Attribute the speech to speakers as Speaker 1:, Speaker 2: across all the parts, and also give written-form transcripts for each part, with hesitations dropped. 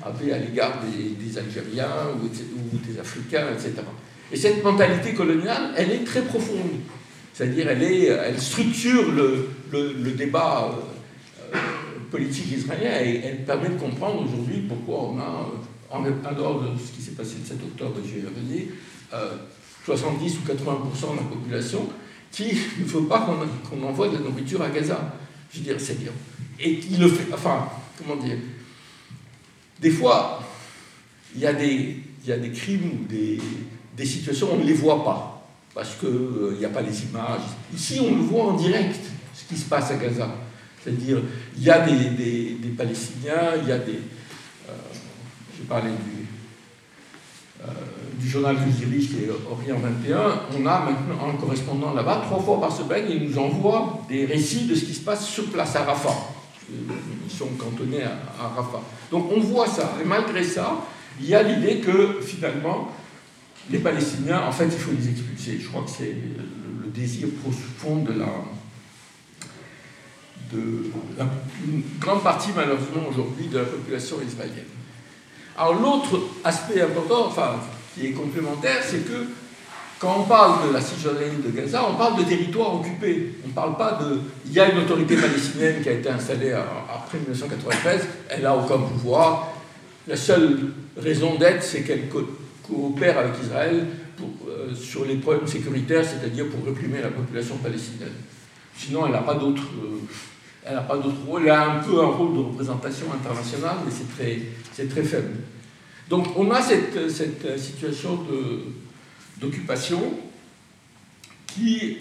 Speaker 1: avait à l'égard des Algériens ou des Africains, etc. Et cette mentalité coloniale, elle est très profonde. C'est-à-dire, elle structure le débat politique israélien et elle permet de comprendre aujourd'hui pourquoi on a, en dehors de ce qui s'est passé le 7 octobre, je vais y revenir, 70 ou 80% de la population qui ne veut pas qu'on envoie de la nourriture à Gaza. Je veux dire, c'est bien. Et qui le fait, enfin, comment dire, des fois, il y a des crimes ou des situations, on ne les voit pas, parce qu'il n'y a pas les images. Ici, on le voit en direct, ce qui se passe à Gaza. C'est-à-dire, il y a des Palestiniens, il y a des... j'ai parlé du journal que je dirige, qui est Orient 21, on a maintenant un correspondant là-bas, 3 fois par semaine, il nous envoie des récits de ce qui se passe sur place à Rafah. Ils sont cantonnés à Rafah. Donc on voit ça, et malgré ça, il y a l'idée que finalement, les Palestiniens, en fait, il faut les expulser. Je crois que c'est le désir profond une grande partie, malheureusement, aujourd'hui, de la population israélienne. Alors l'autre aspect important, enfin, qui est complémentaire, c'est que quand on parle de la Cisjordanie de Gaza, on parle de territoire occupé. On ne parle pas de... Il y a une autorité palestinienne qui a été installée après 1993, elle n'a aucun pouvoir. La seule raison d'être, c'est qu'elle coopère avec Israël sur les problèmes sécuritaires, c'est-à-dire pour réprimer la population palestinienne. Sinon, elle n'a pas d'autre... Elle n'a pas d'autre rôle, elle a un peu un rôle de représentation internationale, mais c'est très faible. Donc on a cette situation d'occupation qui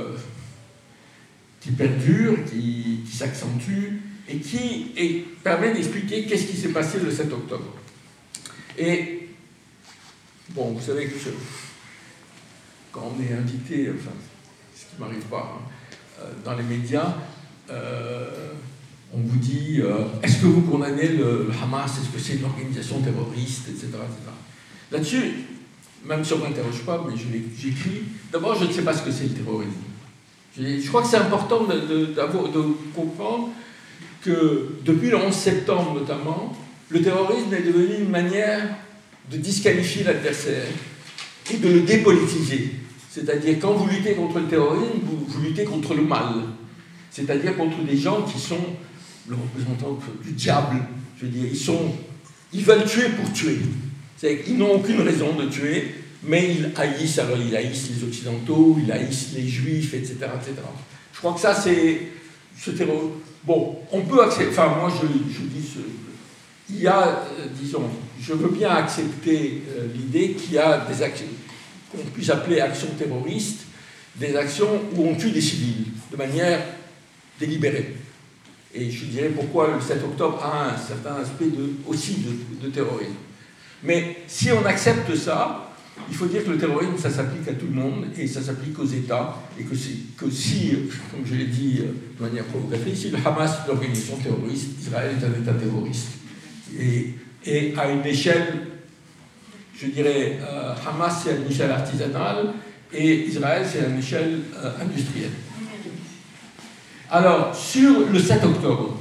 Speaker 1: perdure, qui s'accentue, et qui permet d'expliquer qu'est-ce qui s'est passé le 7 octobre. Et, bon, vous savez que quand on est invité, enfin, ce qui ne m'arrive pas, dans les médias, on vous dit est-ce que vous condamnez le Hamas, est-ce que c'est une organisation terroriste, etc. Là-dessus, même si on ne m'interroge pas, mais j'écris, d'abord je ne sais pas ce que c'est le terrorisme. Je crois que c'est important de comprendre que depuis le 11 septembre notamment, le terrorisme est devenu une manière de disqualifier l'adversaire et de le dépolitiser. C'est-à-dire quand vous luttez contre le terrorisme, vous luttez contre le mal. C'est-à-dire contre des gens qui sont le représentant du diable. Je veux dire, ils veulent tuer pour tuer. Ils n'ont aucune raison de tuer, mais ils haïssent les Occidentaux, ils haïssent les Juifs, etc. etc. Je crois que ça, c'est ce terrorisme. Bon, on peut accepter, enfin moi je dis, il y a, disons, je veux bien accepter l'idée qu'il y a des actions qu'on puisse appeler actions terroristes, des actions où on tue des civils, de manière délibérée. Et je dirais pourquoi le 7 octobre a un certain aspect aussi de terrorisme. Mais si on accepte ça, il faut dire que le terrorisme, ça s'applique à tout le monde et ça s'applique aux États. Et que si, comme je l'ai dit de manière provocatrice, si le Hamas est une organisation terroriste, Israël est un État terroriste. Et à une échelle, je dirais, Hamas c'est à une échelle artisanale et Israël c'est à une échelle industrielle. Alors, sur le 7 octobre,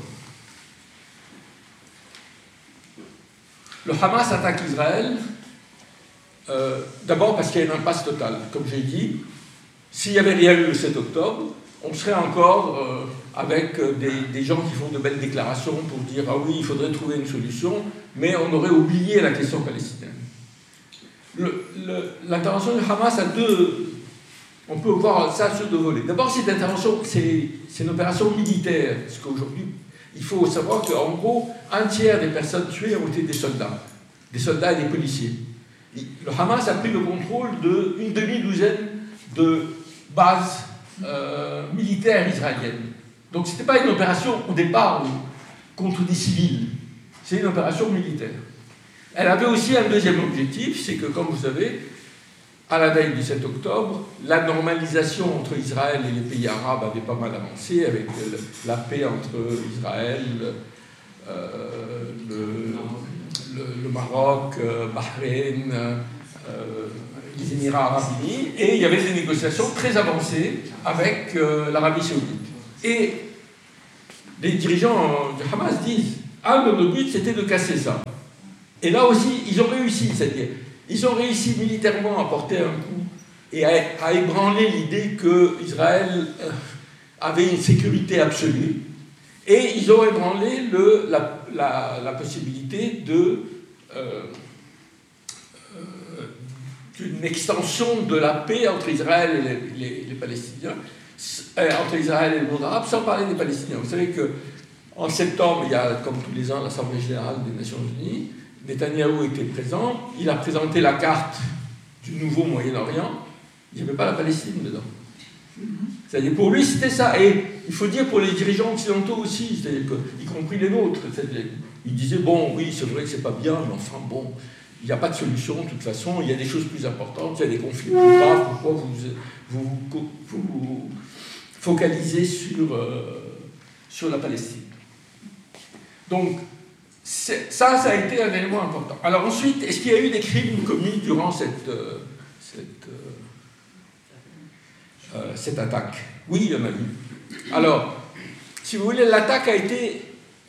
Speaker 1: le Hamas attaque Israël, d'abord parce qu'il y a une impasse totale. Comme j'ai dit, s'il n'y avait rien eu le 7 octobre, on serait encore avec des gens qui font de belles déclarations pour dire « Ah oui, il faudrait trouver une solution », mais on aurait oublié la question palestinienne. L'intervention du Hamas a on peut voir ça sur 2 volets. D'abord, cette intervention, c'est une opération militaire, parce qu'aujourd'hui, il faut savoir qu'en gros, 1/3 des personnes tuées ont été des soldats et des policiers. Le Hamas a pris le contrôle d'une demi-douzaine de bases militaires israéliennes. Donc ce n'était pas une opération au départ contre des civils, c'est une opération militaire. Elle avait aussi un deuxième objectif, c'est que, comme vous savez, à la veille du 7 octobre, la normalisation entre Israël et les pays arabes avait pas mal avancé, avec la paix entre Israël, le Maroc, Bahreïn, les Émirats arabes unis, et il y avait des négociations très avancées avec l'Arabie saoudite. Et les dirigeants du Hamas disent « Un de nos buts, c'était de casser ça. Et là aussi, ils ont réussi, c'est-à-dire, ils ont réussi militairement à porter un coup et à ébranler l'idée qu'Israël avait une sécurité absolue. Et ils ont ébranlé la possibilité d'une extension de la paix entre Israël et les Palestiniens, entre Israël et le monde arabe, sans parler des Palestiniens. Vous savez qu'en septembre, il y a, comme tous les ans, l'Assemblée générale des Nations unies. Netanyahou était présent, il a présenté la carte du nouveau Moyen-Orient, il n'y avait pas la Palestine dedans. C'est-à-dire pour lui c'était ça, et il faut dire pour les dirigeants occidentaux aussi, c'est-à-dire y compris les nôtres, ils disaient bon oui c'est vrai que c'est pas bien, mais enfin bon, il n'y a pas de solution de toute façon, il y a des choses plus importantes, il y a des conflits plus graves, pourquoi vous focalisez sur la Palestine. Donc ça a été un élément important. Alors ensuite, est-ce qu'il y a eu des crimes commis durant cette attaque? Oui, il y en a eu. Alors, si vous voulez, l'attaque a été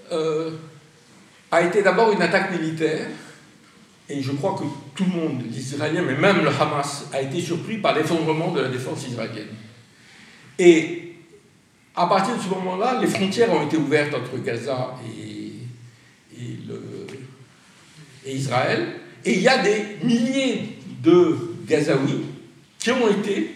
Speaker 1: d'abord une attaque militaire, et je crois que tout le monde, les Israéliens, mais même le Hamas, a été surpris par l'effondrement de la défense israélienne. Et à partir de ce moment-là, les frontières ont été ouvertes entre Gaza et Israël, et il y a des milliers de Gazaouis qui ont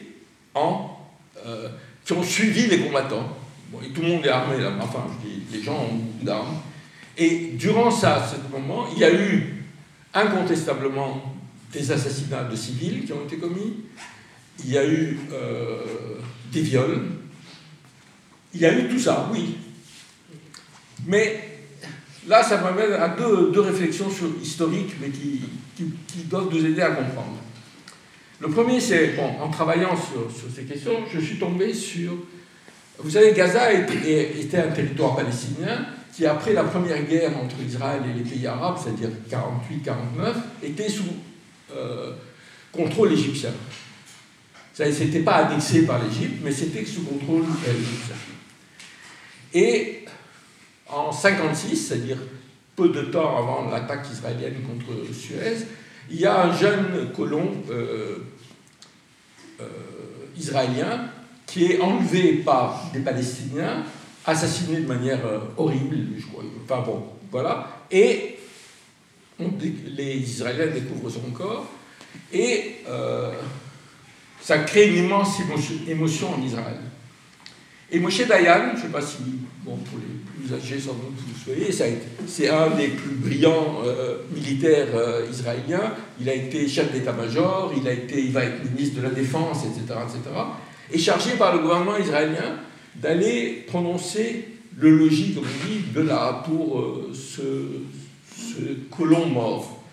Speaker 1: suivi les combattants. Bon, et tout le monde est armé là, enfin, je dis, les gens ont beaucoup d'armes. Et durant ce moment, il y a eu incontestablement des assassinats de civils qui ont été commis, il y a eu des viols, il y a eu tout ça, oui. Mais là, ça m'amène à deux réflexions historiques, mais qui doivent nous aider à comprendre. Le premier, c'est, bon, en travaillant sur ces questions, je suis tombé sur... Vous savez, Gaza était un territoire palestinien qui, après la première guerre entre Israël et les pays arabes, c'est-à-dire 48-49, était sous contrôle égyptien. Ça n'était pas annexé par l'Égypte, mais c'était sous contrôle égyptien. Et en 1956, c'est-à-dire peu de temps avant l'attaque israélienne contre Suez, il y a un jeune colon israélien qui est enlevé par des Palestiniens, assassiné de manière horrible, je crois. Enfin bon, voilà. Et les Israéliens découvrent son corps, et ça crée une immense émotion en Israël. Et Moshe Dayan, je ne sais pas si, bon, pour les plus âgés sans doute vous le savez, c'est un des plus brillants militaires israéliens. Il a été chef d'état-major, il va être ministre de la Défense, etc., et chargé par le gouvernement israélien d'aller prononcer le logis, comme on dit, pour ce colon mort.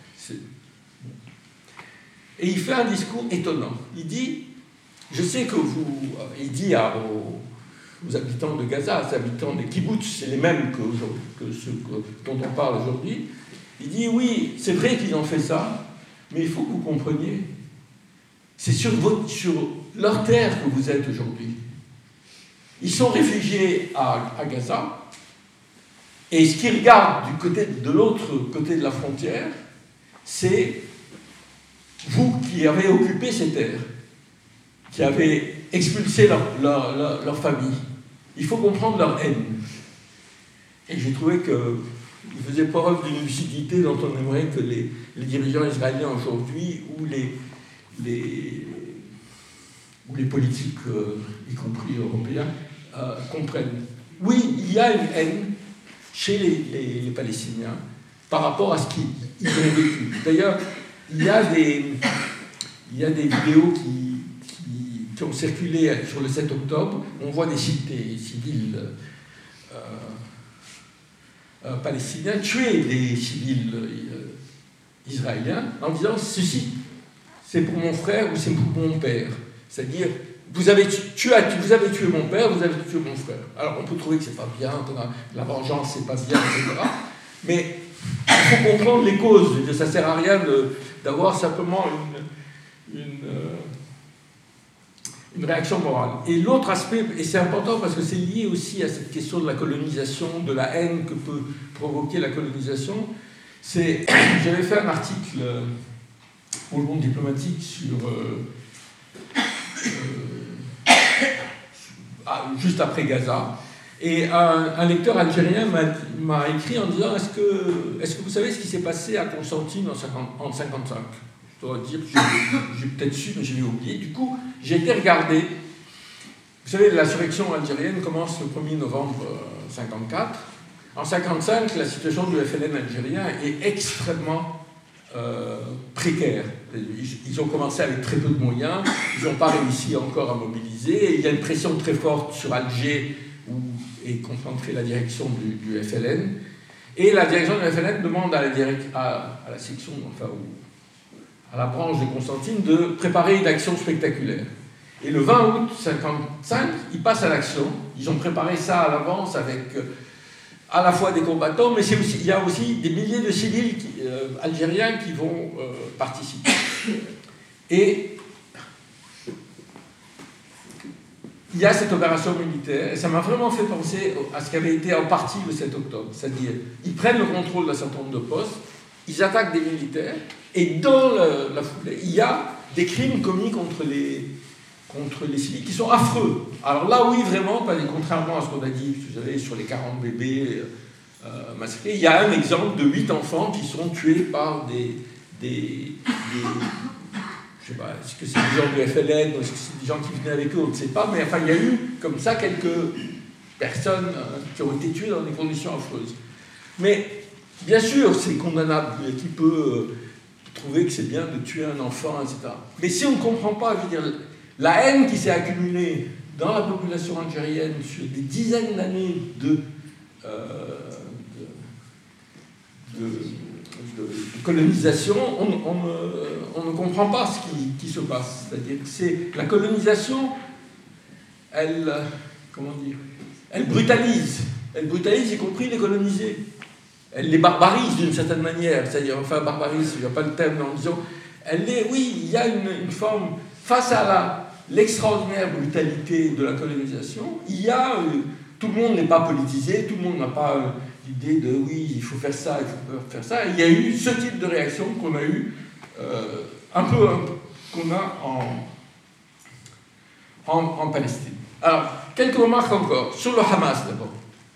Speaker 1: Et il fait un discours étonnant. Il dit, je sais que il dit aux habitants de Gaza, aux habitants des kibbutz, c'est les mêmes que ceux dont on parle aujourd'hui. Il dit, oui, c'est vrai qu'ils ont fait ça, mais il faut que vous compreniez, c'est sur leur terre que vous êtes aujourd'hui. Ils sont réfugiés à Gaza, et ce qu'ils regardent de l'autre côté de la frontière, c'est vous qui avez occupé ces terres, qui avez expulsé leur famille. Il faut comprendre leur haine. Et j'ai trouvé qu'ils faisaient preuve d'une lucidité dont on aimerait que les dirigeants israéliens aujourd'hui, ou les politiques, y compris européens, comprennent. Oui, il y a une haine chez les Palestiniens par rapport à ce qu'ils ont vécu. D'ailleurs, il y a des vidéos qui ont circulé sur le 7 octobre. On voit des civils palestiniens tuer des civils israéliens en disant ceci, c'est pour mon frère ou c'est pour mon père. C'est-à-dire, vous avez tué mon père, vous avez tué mon frère. Alors on peut trouver que c'est pas bien, la vengeance c'est pas bien, etc. Mais il faut comprendre les causes. Ça ne sert à rien d'avoir simplement une réaction morale. Et l'autre aspect, et c'est important parce que c'est lié aussi à cette question de la colonisation, de la haine que peut provoquer la colonisation, J'avais fait un article pour Le Monde diplomatique juste après Gaza. Et un lecteur algérien m'a écrit en disant est-ce que vous savez ce qui s'est passé à Constantine en 1955 ? Je dois dire que j'ai peut-être su, mais je l'ai oublié. Du coup, j'ai été regarder. Vous savez, l'insurrection algérienne commence le 1er novembre 1954. En 1955, la situation du FLN algérien est extrêmement précaire. Ils ont commencé avec très peu de moyens, ils n'ont pas réussi encore à mobiliser. Il y a une pression très forte sur Alger, où est concentrée la direction du FLN. Et la direction du FLN demande à la section, enfin, à la branche de Constantine, de préparer une action spectaculaire. Et le 20 août 1955, ils passent à l'action. Ils ont préparé ça à l'avance avec à la fois des combattants, mais il y a aussi des milliers de civils algériens qui vont participer. Et il y a cette opération militaire, et ça m'a vraiment fait penser à ce qui avait été en partie le 7 octobre. C'est-à-dire, ils prennent le contrôle d'un certain nombre de postes, ils attaquent des militaires, et dans la foulée, il y a des crimes commis contre les civils qui sont affreux. Alors là, oui, vraiment, contrairement à ce qu'on a dit, vous savez, sur les 40 bébés massacrés, il y a un exemple de 8 enfants qui sont tués par je sais pas, est-ce que c'est des gens du FLN, ou est-ce que c'est des gens qui venaient avec eux, on ne sait pas, mais enfin, il y a eu, comme ça, quelques personnes qui ont été tuées dans des conditions affreuses. Mais, bien sûr, c'est condamnable. Qui peut trouver que c'est bien de tuer un enfant, etc. Mais si on ne comprend pas, je veux dire, la haine qui s'est accumulée dans la population algérienne sur des dizaines d'années de colonisation, on ne comprend pas ce qui se passe. C'est-à-dire que la colonisation, elle brutalise. Elle brutalise, y compris les colonisés. Elle les barbarise d'une certaine manière. C'est-à-dire, enfin, barbarise, il n'y a pas le terme, en disant, oui, il y a une forme, face à l'extraordinaire brutalité de la colonisation, il y a, tout le monde n'est pas politisé, tout le monde n'a pas l'idée de oui, il faut faire ça, il faut faire ça. Il y a eu ce type de réaction qu'on a eu, qu'on a en Palestine. Alors, quelques remarques encore sur le Hamas d'abord.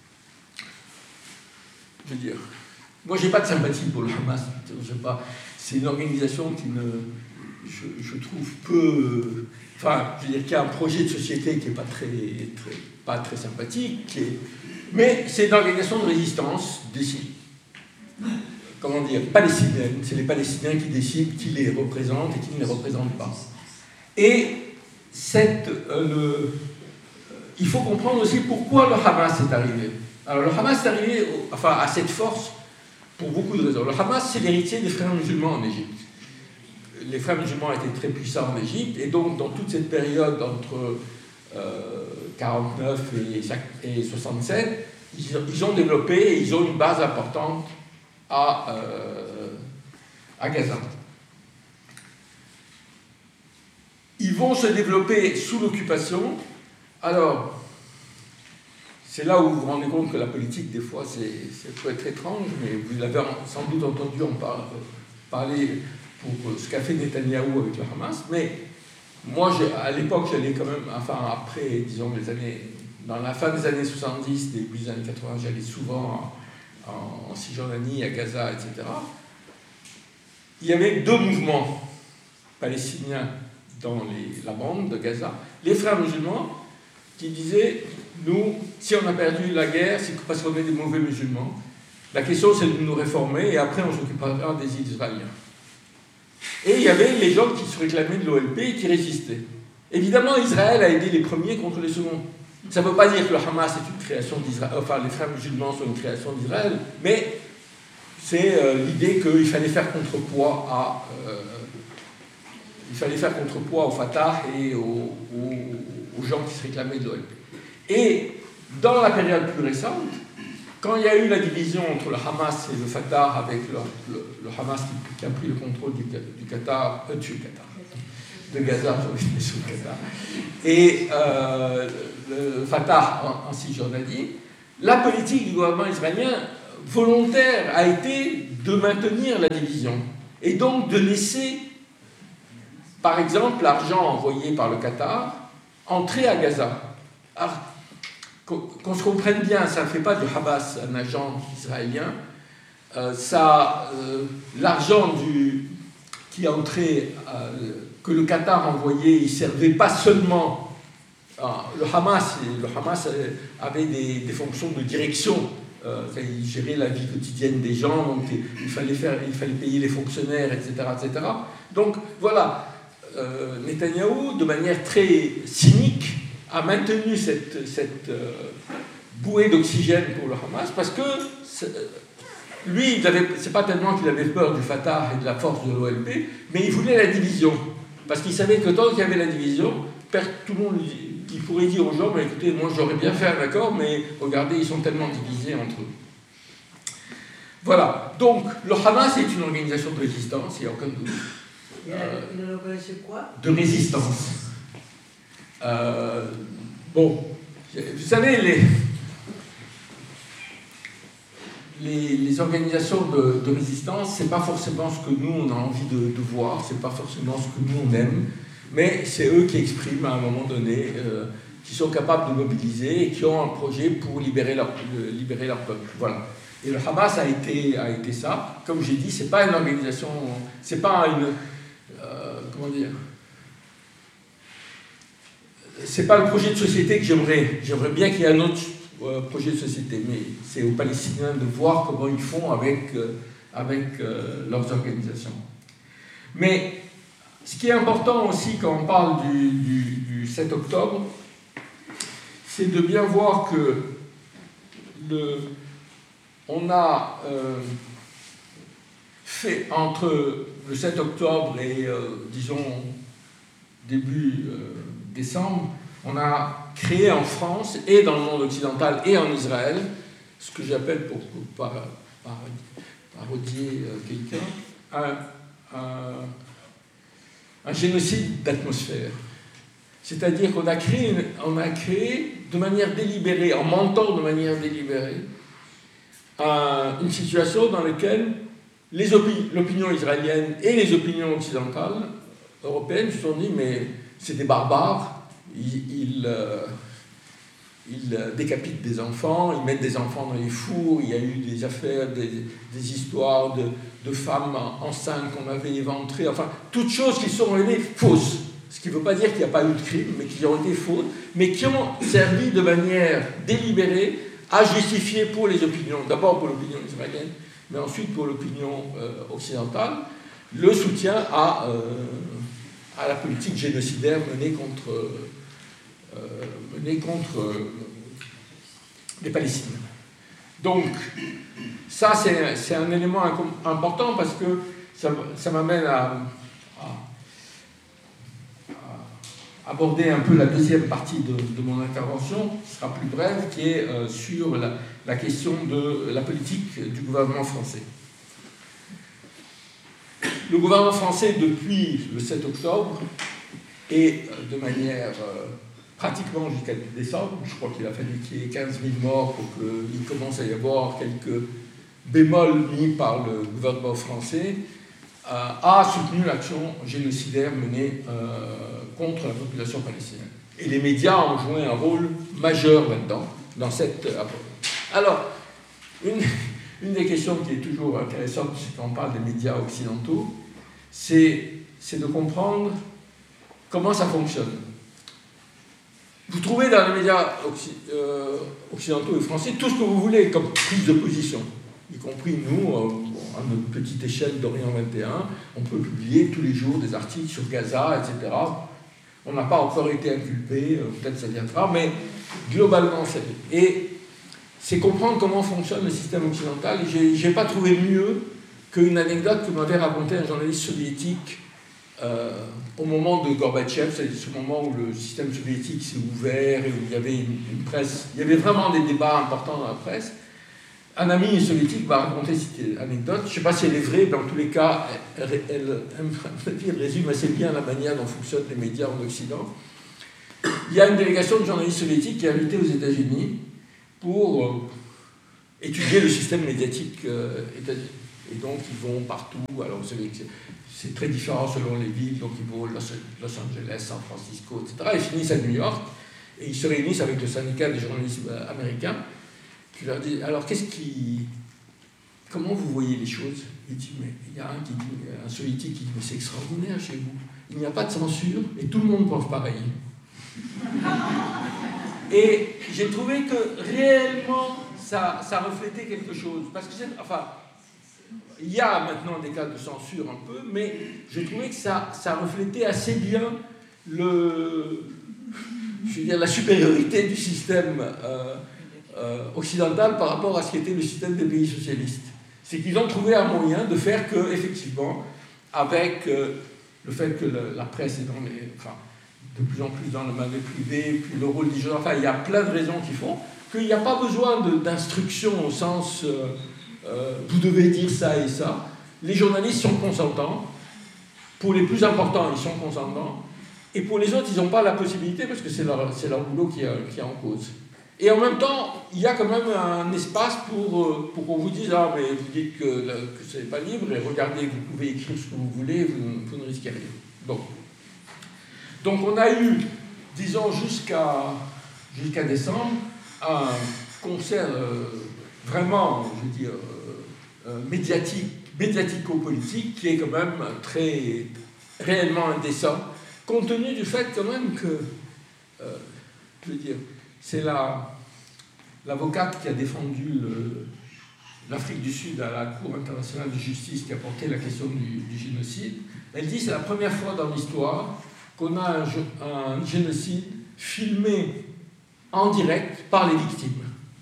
Speaker 1: Je veux dire, moi j'ai pas de sympathie pour le Hamas, c'est une organisation qui je trouve peu. Enfin, je veux dire qu'il y a un projet de société qui n'est pas très sympathique, mais c'est une organisation de résistance palestinienne. C'est les Palestiniens qui décident qui les représente et qui ne les représente pas. Et il faut comprendre aussi pourquoi le Hamas est arrivé. Alors le Hamas est arrivé à cette force pour beaucoup de raisons. Le Hamas, c'est l'héritier des frères musulmans en Égypte. Les frères musulmans étaient très puissants en Égypte, et donc dans toute cette période entre 49 et 67, ils ont développé et ils ont une base importante à Gaza. Ils vont se développer sous l'occupation. Alors, c'est là où vous vous rendez compte que la politique, des fois, ça peut être étrange, mais vous l'avez sans doute entendu parler pour ce qu'a fait Netanyahou avec le Hamas. Mais moi, à l'époque, j'allais quand même, après, disons, dans la fin des années 70, début des années 80, j'allais souvent en Cisjordanie, à Gaza, etc. Il y avait deux mouvements palestiniens dans la bande de Gaza. Les frères musulmans qui disaient, nous, si on a perdu la guerre, c'est parce qu'on est des mauvais musulmans. La question, c'est de nous réformer et après, on s'occupera des îles israéliens. Et il y avait les gens qui se réclamaient de l'OLP et qui résistaient. Évidemment, Israël a aidé les premiers contre les seconds. Ça ne veut pas dire que le Hamas est une création d'Israël, les frères musulmans sont une création d'Israël, mais c'est l'idée qu'il fallait faire contrepoids au Fatah et aux gens qui se réclamaient de l'OLP. Et dans la période plus récente, quand il y a eu la division entre le Hamas et le Fatah, avec le Hamas qui a pris le contrôle de Gaza, sous le Qatar, et le Fatah en Cisjordanie, la politique du gouvernement israélien volontaire a été de maintenir la division et donc de laisser, par exemple, l'argent envoyé par le Qatar entrer à Gaza. Alors, qu'on se comprenne bien, ça ne fait pas du Hamas un agent israélien. L'argent qui est entré, que le Qatar envoyait, il ne servait pas seulement. Le Hamas avait des fonctions de direction. Il gérait la vie quotidienne des gens, donc il fallait payer les fonctionnaires, etc. etc. Donc voilà, Netanyahou, de manière très cynique, a maintenu cette bouée d'oxygène pour le Hamas, parce que lui, c'est pas tellement qu'il avait peur du Fatah et de la force de l'OLP, mais il voulait la division. Parce qu'il savait que tant qu'il y avait la division, tout le monde il pourrait dire aux gens, bah, écoutez, moi j'aurais bien fait un accord, mais regardez, ils sont tellement divisés entre eux. Voilà, donc le Hamas est une organisation de résistance, il n'y a aucun doute.
Speaker 2: Une organisation quoi ?
Speaker 1: De résistance. Bon, vous savez, les organisations de résistance, c'est pas forcément ce que nous on a envie de voir, c'est pas forcément ce que nous on aime, mais c'est eux qui expriment à un moment donné, qui sont capables de mobiliser et qui ont un projet pour libérer leur peuple. Voilà. Et le Hamas a été ça. Comme j'ai dit, c'est pas une organisation, c'est pas une, comment dire, c'est pas le projet de société que j'aimerais. J'aimerais bien qu'il y ait un autre projet de société, mais c'est aux Palestiniens de voir comment ils font avec leurs organisations. Mais ce qui est important aussi quand on parle du 7 octobre, c'est de bien voir que on a fait entre le 7 octobre et, disons, début décembre, on a créé en France et dans le monde occidental et en Israël, ce que j'appelle, pour parodier quelqu'un, un génocide d'atmosphère. C'est-à-dire qu'on a créé de manière délibérée, en mentant de manière délibérée, une situation dans laquelle l'opinion israélienne et les opinions occidentales, européennes, se sont dit, mais c'est des barbares, ils décapitent des enfants, ils mettent des enfants dans les fours, il y a eu des affaires, des histoires de femmes enceintes qu'on avait éventrées, enfin, toutes choses qui sont révélées fausses. Ce qui ne veut pas dire qu'il n'y a pas eu de crime, mais qui ont été fausses, mais qui ont servi de manière délibérée à justifier pour les opinions, d'abord pour l'opinion israélienne, mais ensuite pour l'opinion occidentale, le soutien à la politique génocidaire menée contre les Palestiniens. Donc, ça c'est un élément important parce que ça m'amène à aborder un peu la deuxième partie de mon intervention, qui sera plus brève, qui est sur la question de la politique du gouvernement français. Le gouvernement français, depuis le 7 octobre, et de manière pratiquement jusqu'à décembre, je crois qu'il a fallu qu'il y ait 15 000 morts pour qu'il commence à y avoir quelques bémols mis par le gouvernement français, a soutenu l'action génocidaire menée contre la population palestinienne. Et les médias ont joué un rôle majeur là-dedans, dans cette approche. Alors, une des questions qui est toujours intéressante quand on parle des médias occidentaux, c'est de comprendre comment ça fonctionne. Vous trouvez dans les médias occidentaux et français tout ce que vous voulez comme prise de position, y compris nous, à notre petite échelle d'Orient 21, on peut publier tous les jours des articles sur Gaza, etc. On n'a pas encore été inculpé, peut-être ça viendra, mais globalement, c'est comprendre comment fonctionne le système occidental. Et je n'ai pas trouvé mieux qu'une anecdote que m'avait raconté un journaliste soviétique au moment de Gorbatchev, c'est ce moment où le système soviétique s'est ouvert et où il y avait une presse, il y avait vraiment des débats importants dans la presse. Un ami soviétique m'a raconté cette anecdote, je ne sais pas si elle est vraie, mais en tous les cas, elle résume assez bien la manière dont fonctionnent les médias en Occident. Il y a une délégation de journalistes soviétiques qui est invitée aux États-Unis pour étudier le système médiatique états-unien. Et donc, ils vont partout. Alors, vous savez que c'est très différent selon les villes. Donc, ils vont Los Angeles, San Francisco, etc. Ils finissent à New York et ils se réunissent avec le syndicat des journalistes américains qui leur dit, alors, comment vous voyez les choses? Il dit, mais il y a un soviétique qui dit, mais c'est extraordinaire chez vous. Il n'y a pas de censure et tout le monde pense pareil. Et j'ai trouvé que réellement, ça reflétait quelque chose. Parce que il y a maintenant des cas de censure un peu, mais je trouvais que ça reflétait assez bien la supériorité du système occidental par rapport à ce qu'était le système des pays socialistes. C'est qu'ils ont trouvé un moyen de faire que, effectivement, avec le fait que la presse est de plus en plus dans le domaine privé, puis le rôle du journal, il y a plein de raisons qui font qu'il n'y a pas besoin d'instruction au sens vous devez dire ça et ça. Les journalistes sont consentants. Pour les plus importants, ils sont consentants. Et pour les autres, ils n'ont pas la possibilité parce que c'est leur boulot qui est en cause. Et en même temps, il y a quand même un espace pour qu'on vous dise « Ah, mais vous dites que ce n'est pas libre, et regardez, vous pouvez écrire ce que vous voulez, vous ne risquez rien. » Donc on a eu, disons, jusqu'à décembre, un concert vraiment, je veux dire, médiatico-politique qui est quand même très réellement indécent, compte tenu du fait quand même que, je veux dire, c'est l'avocate qui a défendu l'Afrique du Sud à la Cour internationale de justice qui a porté la question du génocide. Elle dit que c'est la première fois dans l'histoire qu'on a un génocide filmé en direct par les victimes.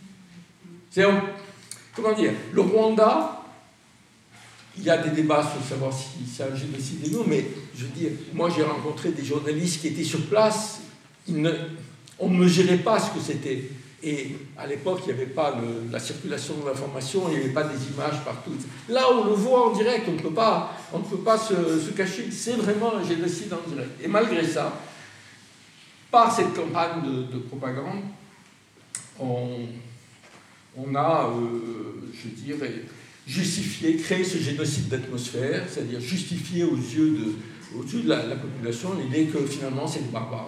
Speaker 1: Comment dire, le Rwanda, il y a des débats sur savoir si c'est un génocide ou non, mais je veux dire, moi j'ai rencontré des journalistes qui étaient sur place, on ne mesurait pas ce que c'était. Et à l'époque, il n'y avait pas la circulation de l'information, il n'y avait pas des images partout. Là, on le voit en direct, on ne peut pas se cacher, c'est vraiment un génocide en direct. Et malgré ça, par cette campagne de propagande, on a, je dirais, justifié, créé ce génocide d'atmosphère, c'est-à-dire justifié aux yeux de la population l'idée que finalement c'est des barbares.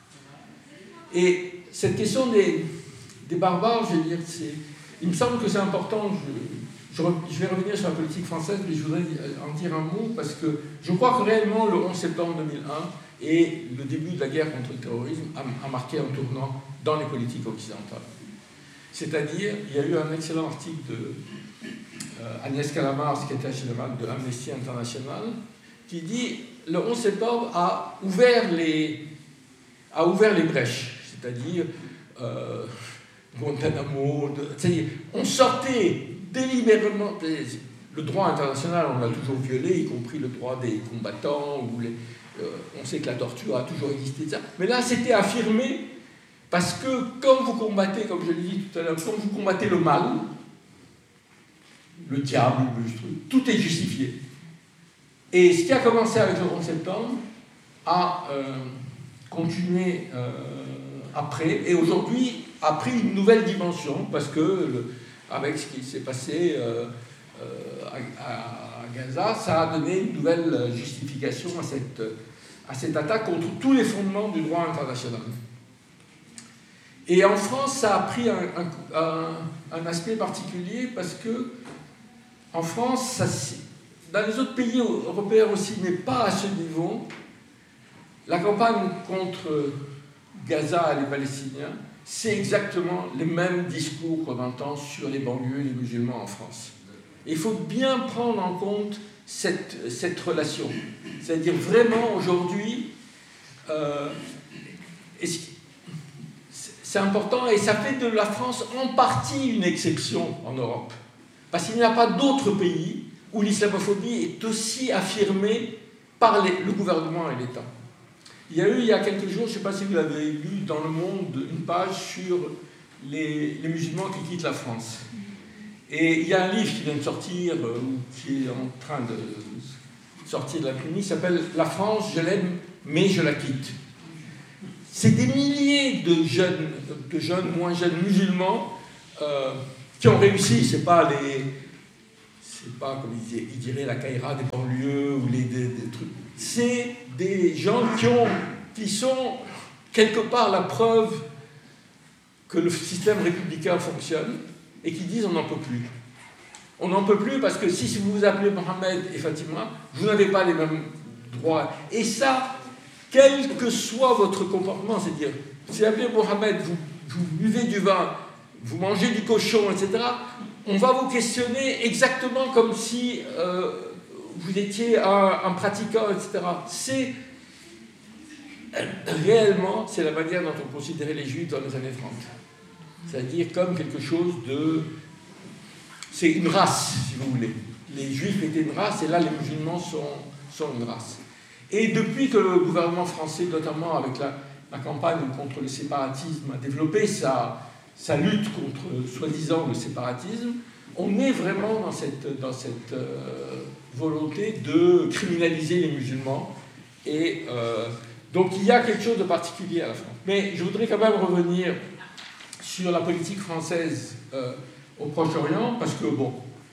Speaker 1: Et cette question des barbares, je veux dire, il me semble que c'est important, je vais revenir sur la politique française, mais je voudrais en dire un mot, parce que je crois que réellement le 11 septembre 2001 et le début de la guerre contre le terrorisme a marqué un tournant dans les politiques occidentales. C'est-à-dire, il y a eu un excellent article de Agnès Calamard, secrétaire générale de Amnesty International, qui dit « Le 11 septembre a ouvert les brèches », c'est-à-dire Guantanamo, on sortait délibérément, le droit international on l'a toujours violé, y compris le droit des combattants, on sait que la torture a toujours existé, etc. Mais là c'était affirmé, parce que quand vous combattez, comme je l'ai dit tout à l'heure, quand vous combattez le mal, le diable, tout est justifié. Et ce qui a commencé avec le 11 septembre a continué après, et aujourd'hui a pris une nouvelle dimension, parce que avec ce qui s'est passé à Gaza, ça a donné une nouvelle justification à cette attaque contre tous les fondements du droit international. Et en France, ça a pris un aspect particulier, parce que en France, dans les autres pays européens aussi, mais pas à ce niveau, la campagne contre Gaza et les Palestiniens, c'est exactement les mêmes discours qu'on entend sur les banlieues et les musulmans en France. Et il faut bien prendre en compte cette relation. C'est-à-dire vraiment aujourd'hui, c'est important et ça fait de la France en partie une exception en Europe. Parce qu'il n'y a pas d'autres pays où l'islamophobie est aussi affirmée par le gouvernement et l'État. Il y a eu, il y a quelques jours, je ne sais pas si vous l'avez lu dans Le Monde, une page sur les musulmans qui quittent la France. Et il y a un livre qui vient de sortir, ou qui est en train de sortir de l'imprimerie, qui s'appelle « La France, je l'aime, mais je la quitte ». C'est des milliers de jeunes, moins jeunes musulmans, qui ont réussi, c'est pas, comme il dirait, la caïra des banlieues ou des trucs. C'est des gens qui sont quelque part la preuve que le système républicain fonctionne et qui disent on n'en peut plus. On n'en peut plus parce que si vous vous appelez Mohamed et Fatima, vous n'avez pas les mêmes droits. Et ça, quel que soit votre comportement, c'est-à-dire, si vous appelez Mohamed, vous buvez du vin, vous mangez du cochon, etc., on va vous questionner exactement comme si vous étiez un pratiquant, etc. Réellement, c'est la manière dont on considérait les Juifs dans les années 30. C'est-à-dire comme quelque chose de... C'est une race, si vous voulez. Les Juifs étaient une race, et là, les musulmans sont une race. Et depuis que le gouvernement français, notamment avec la campagne contre le séparatisme, a développé sa lutte contre, soi-disant, le séparatisme, on est vraiment dans cette volonté de criminaliser les musulmans. Et donc, il y a quelque chose de particulier à la France. Mais je voudrais quand même revenir sur la politique française au Proche-Orient, parce que, bon,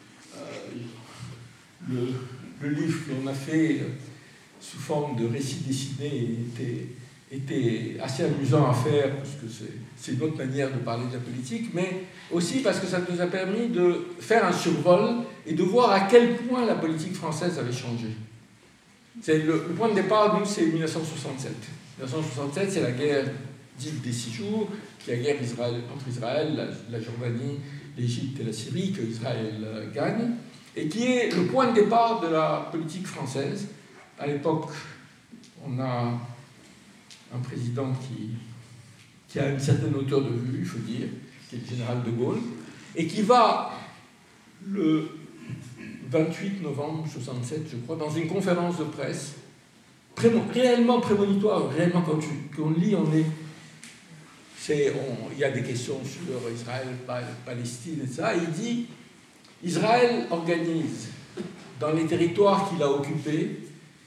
Speaker 1: le livre qu'on a fait sous forme de récit dessiné était assez amusant à faire, parce que c'est une autre manière de parler de la politique, mais aussi parce que ça nous a permis de faire un survol et de voir à quel point la politique française avait changé. Le point de départ, nous, c'est 1967. 1967, c'est la guerre dite des 6 jours, qui est la guerre entre Israël, la Jordanie, l'Égypte et la Syrie, que Israël gagne, et qui est le point de départ de la politique française. À l'époque, on a un président qui a une certaine hauteur de vue, il faut dire, qui est le général de Gaulle, et qui va, le 28 novembre 1967, je crois, dans une conférence de presse, réellement prémonitoire, réellement quand on lit, il y a des questions sur Israël, Palestine, et ça, il dit, Israël organise dans les territoires qu'il a occupés,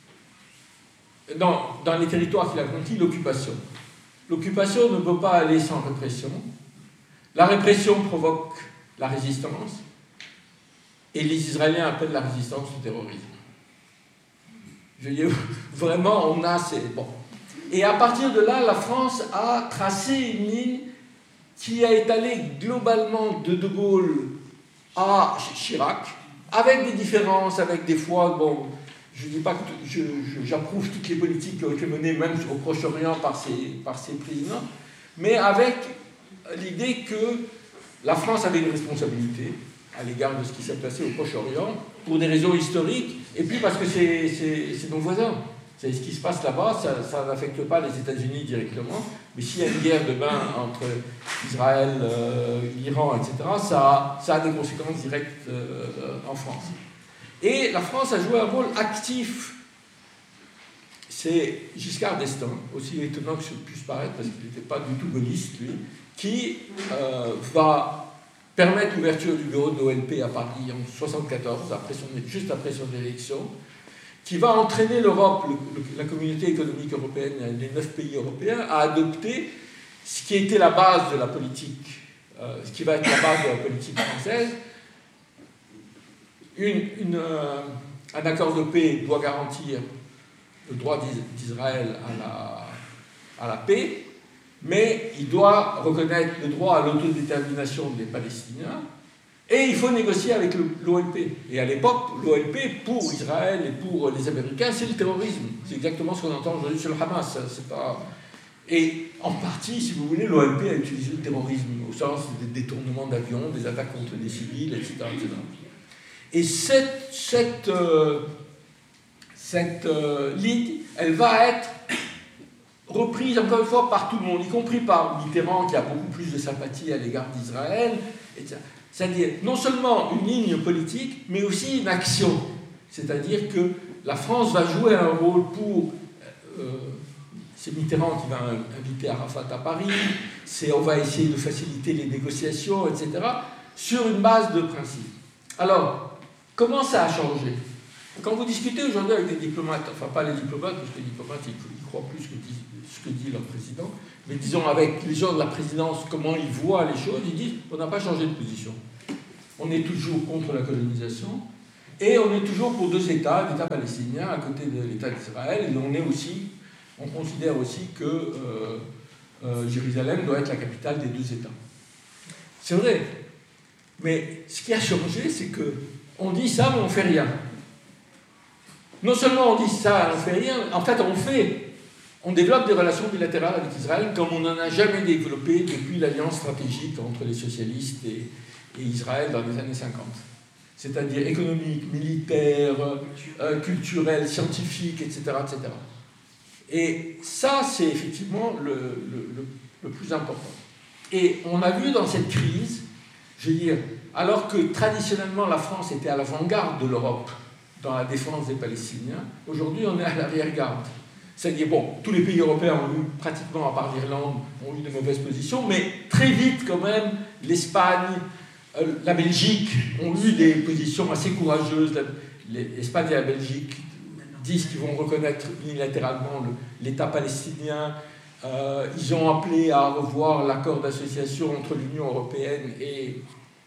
Speaker 1: dans les territoires qu'il a conquis, l'occupation. L'occupation ne peut pas aller sans répression. La répression provoque la résistance, et les Israéliens appellent la résistance le terrorisme. Je veux dire, vraiment, on a ces... Bon. Et à partir de là, la France a tracé une ligne qui a étalé globalement de Gaulle à Chirac, avec des différences, avec des fois, bon, je ne dis pas que j'approuve toutes les politiques qui ont été menées, même au Proche-Orient, par ces présidents, mais avec l'idée que la France avait une responsabilité à l'égard de ce qui s'est passé au Proche-Orient, pour des raisons historiques, et puis parce que c'est nos voisins. C'est ce qui se passe là-bas, ça n'affecte pas les États-Unis directement, mais s'il y a une guerre demain entre Israël, l'Iran, etc., ça a des conséquences directes en France. Et la France a joué un rôle actif. C'est Giscard d'Estaing, aussi étonnant que ça puisse paraître, parce qu'il n'était pas du tout gaulliste, lui, qui va permettre l'ouverture du bureau de l'ONP à Paris en 1974, juste après son élection, qui va entraîner l'Europe, la communauté économique européenne, les 9 pays européens, à adopter ce qui était la base de la politique, ce qui va être la base de la politique française. Un accord de paix doit garantir le droit d'Israël à la paix, mais il doit reconnaître le droit à l'autodétermination des Palestiniens, et il faut négocier avec l'OLP. Et à l'époque, l'OLP, pour Israël et pour les Américains, c'est le terrorisme. C'est exactement ce qu'on entend aujourd'hui sur le Hamas. C'est pas... Et en partie, si vous voulez, l'OLP a utilisé le terrorisme au sens des détournements d'avions, des attaques contre des civils, etc. etc. Et cette ligne, elle va être reprise encore une fois par tout le monde, y compris par Mitterrand, qui a beaucoup plus de sympathie à l'égard d'Israël, etc. C'est-à-dire non seulement une ligne politique, mais aussi une action. C'est-à-dire que la France va jouer un rôle pour... c'est Mitterrand qui va inviter Arafat à Paris, on va essayer de faciliter les négociations, etc., sur une base de principes. Alors, comment ça a changé? Quand vous discutez aujourd'hui avec des diplomates, enfin pas les diplomates, parce que les diplomates, ils croient plus ce que dit leur président, mais disons avec les gens de la présidence, comment ils voient les choses, ils disent on n'a pas changé de position. on est toujours contre la colonisation, et on est toujours pour deux États, l'État palestinien à côté de l'État d'Israël, et on considère aussi que Jérusalem doit être la capitale des deux États. C'est vrai, mais ce qui a changé, c'est qu'on dit ça, mais on ne fait rien. Non seulement on dit ça, on ne fait rien, en fait on développe des relations bilatérales avec Israël comme on n'en a jamais développé depuis l'alliance stratégique entre les socialistes et Israël dans les années 50. C'est-à-dire économique, militaire, culturel, scientifique, etc., etc. Et ça, c'est effectivement le plus important. Et on a vu dans cette crise, je veux dire, alors que traditionnellement la France était à l'avant-garde de l'Europe dans la défense des Palestiniens, aujourd'hui on est à l'arrière-garde. C'est-à-dire, bon, tous les pays européens ont eu, pratiquement à part l'Irlande, ont eu de mauvaises positions, mais très vite quand même, l'Espagne, la Belgique ont eu des positions assez courageuses. L'Espagne et la Belgique disent qu'ils vont reconnaître unilatéralement l'État palestinien. Ils ont appelé à revoir l'accord d'association entre l'Union européenne et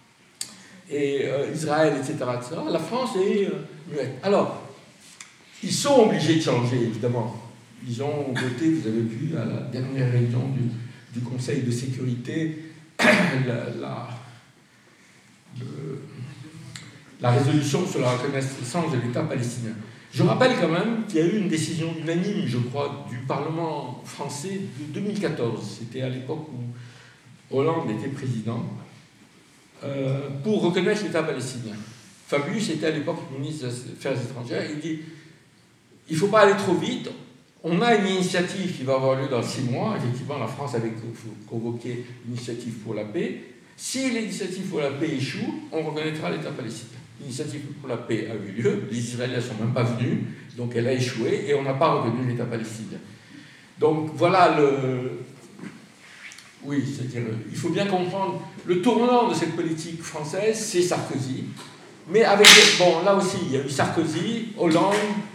Speaker 1: Israël, etc., etc. La France est muette. Alors, ils sont obligés de changer, évidemment. Ils ont voté, vous avez vu, à la dernière réunion du Conseil de sécurité, la résolution sur la reconnaissance de l'État palestinien. Je rappelle quand même qu'il y a eu une décision unanime, je crois, du Parlement français de 2014. C'était à l'époque où Hollande était président, pour reconnaître l'État palestinien. Fabius était à l'époque ministre des Affaires étrangères. Il dit il ne faut pas aller trop vite. On a une initiative qui va avoir lieu dans 6 mois. Effectivement, la France avait convoqué l'initiative pour la paix. Si l'initiative pour la paix échoue, on reconnaîtra l'État palestinien. L'initiative pour la paix a eu lieu, les Israéliens ne sont même pas venus, donc elle a échoué et on n'a pas reconnu l'État palestinien. Donc voilà oui, c'est-à-dire, il faut bien comprendre, le tournant de cette politique française, c'est Sarkozy. Mais avec, bon, là aussi, il y a eu Sarkozy, Hollande,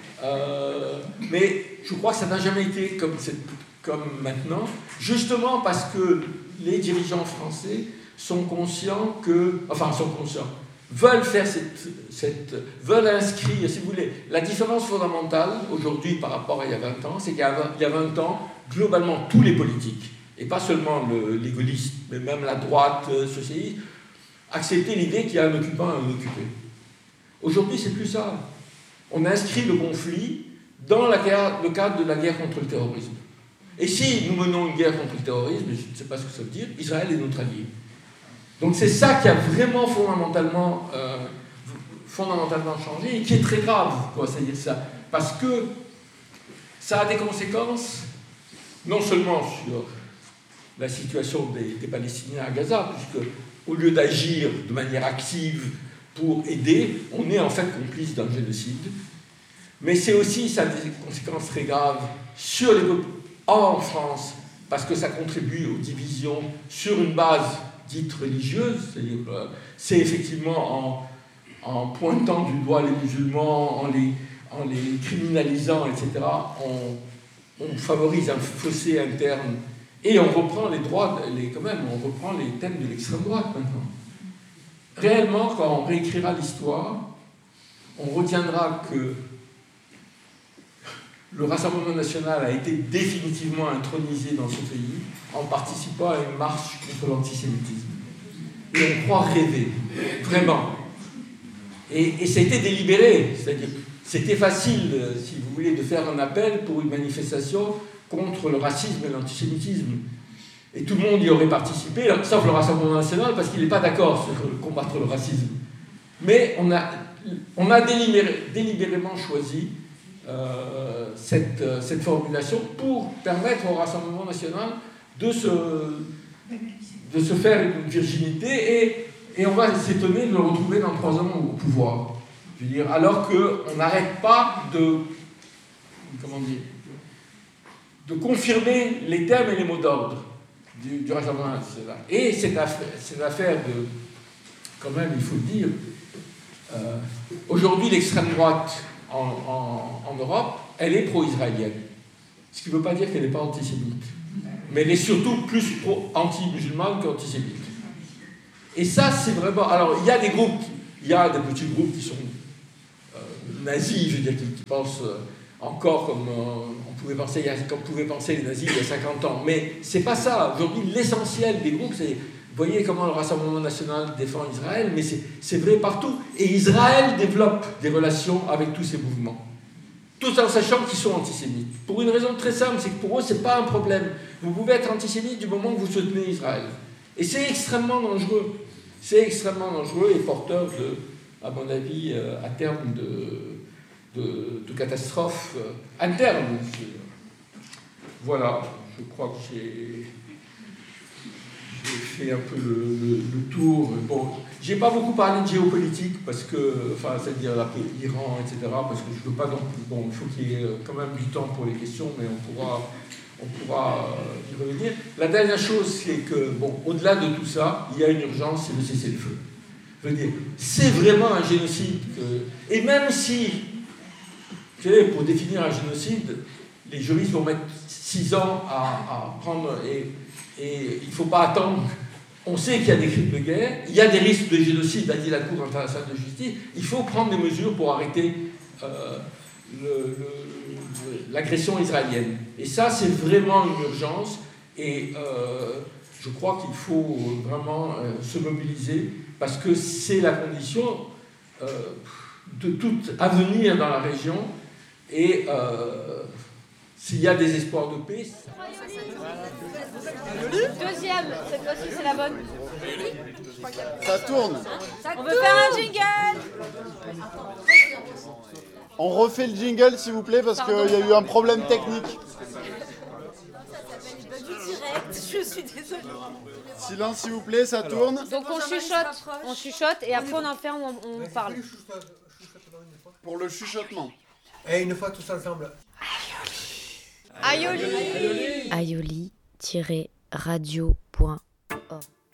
Speaker 1: mais je crois que ça n'a jamais été comme maintenant, justement parce que les dirigeants français sont conscients veulent faire veulent inscrire, si vous voulez, la différence fondamentale aujourd'hui par rapport à il y a 20 ans, c'est qu'il y a 20 ans, globalement, tous les politiques, et pas seulement les gaullistes, mais même la droite socialiste, acceptaient l'idée qu'il y a un occupant et un occupé. Aujourd'hui, c'est plus ça. On inscrit le conflit dans le cadre de la guerre contre le terrorisme. Et si nous menons une guerre contre le terrorisme, je ne sais pas ce que ça veut dire, Israël est notre allié. Donc c'est ça qui a vraiment fondamentalement changé et qui est très grave, c'est-à-dire ça. Parce que ça a des conséquences non seulement sur la situation des Palestiniens à Gaza, puisque au lieu d'agir de manière active pour aider, on est en fait complice d'un génocide. Mais c'est aussi, ça a des conséquences très graves sur les peuples en France, parce que ça contribue aux divisions sur une base dite religieuse, c'est-à-dire c'est effectivement en pointant du doigt les musulmans, en les criminalisant, etc., on favorise un fossé interne et on reprend les droits, on reprend les thèmes de l'extrême droite maintenant. Réellement, quand on réécrira l'histoire, on retiendra que le Rassemblement national a été définitivement intronisé dans ce pays en participant à une marche contre l'antisémitisme. Et on croit rêver, vraiment. Et ça a été délibéré, c'est-à-dire c'était facile, si vous voulez, de faire un appel pour une manifestation contre le racisme et l'antisémitisme. Et tout le monde y aurait participé, sauf le Rassemblement national, parce qu'il n'est pas d'accord sur combattre le racisme. Mais on a délibérément choisi cette formulation pour permettre au Rassemblement national de se faire une virginité et on va s'étonner de le retrouver dans 3 ans au pouvoir. Je veux dire, alors qu'on n'arrête pas de confirmer les termes et les mots d'ordre du Rassemblement national. Et cette affaire de, quand même, il faut le dire, aujourd'hui l'extrême droite en Europe, elle est pro-israélienne. Ce qui ne veut pas dire qu'elle n'est pas antisémite. Mais elle est surtout plus anti-musulmane qu'antisémite. Et ça, c'est vraiment... Alors, il y a des groupes, il y a des petits groupes qui sont nazis, je veux dire, qui pensent encore comme on pouvait penser les nazis il y a 50 ans. Mais c'est pas ça. Aujourd'hui, l'essentiel des groupes, c'est... Vous voyez comment le Rassemblement national défend Israël, mais c'est vrai partout. Et Israël développe des relations avec tous ces mouvements. Tout en sachant qu'ils sont antisémites. Pour une raison très simple, c'est que pour eux, ce n'est pas un problème. Vous pouvez être antisémite du moment que vous soutenez Israël. Et c'est extrêmement dangereux. C'est extrêmement dangereux et porteur de, à mon avis, à terme de catastrophes internes. Voilà, je crois que j'ai fait un peu le tour. Bon, j'ai pas beaucoup parlé de géopolitique parce que, enfin, c'est-à-dire l'Iran, etc. Parce que je veux pas non plus. Bon, il faut qu'il y ait quand même du temps pour les questions, mais on pourra y revenir. La dernière chose, c'est que, bon, au-delà de tout ça, il y a une urgence, c'est le cessez-le-feu. Je veux dire, c'est vraiment un génocide. Et même si, vous savez, pour définir un génocide, les juristes vont mettre 6 ans à prendre et il ne faut pas attendre. On sait qu'il y a des crimes de guerre, il y a des risques de génocide, a dit la Cour internationale de justice. Il faut prendre des mesures pour arrêter l'agression israélienne. Et ça, c'est vraiment une urgence. Et je crois qu'il faut vraiment se mobiliser parce que c'est la condition de tout avenir dans la région. Et s'il y a des espoirs de paix...
Speaker 3: Deuxième, cette fois-ci c'est la bonne.
Speaker 4: Ça tourne.
Speaker 3: On veut faire un jingle.
Speaker 4: On refait le jingle s'il vous plaît parce qu'il y a eu un problème technique.
Speaker 3: Je suis désolée.
Speaker 4: Silence s'il vous plaît, ça tourne.
Speaker 3: Donc on chuchote et après on en fait, on parle.
Speaker 4: Pour le chuchotement.
Speaker 5: Et une fois tous ensemble.
Speaker 3: Aioli.
Speaker 6: aioli-radio.org